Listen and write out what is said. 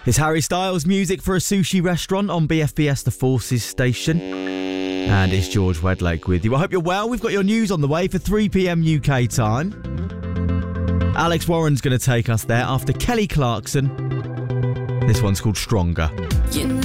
It's Harry Styles music for a sushi restaurant on BFBS The Forces station. And it's George Wedlake with you. I hope you're well. We've got your news on the way for 3 p.m. UK time. Alex Warren's going to take us there after Kelly Clarkson. This one's called Stronger.